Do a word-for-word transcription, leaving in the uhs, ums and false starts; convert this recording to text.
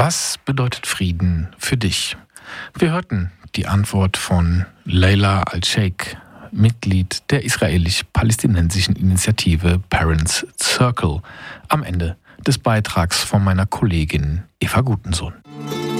Was bedeutet Frieden für dich? Wir hörten die Antwort von Leila Al-Sheikh, Mitglied der israelisch-palästinensischen Initiative Parents Circle, am Ende des Beitrags von meiner Kollegin Eva Gutensohn.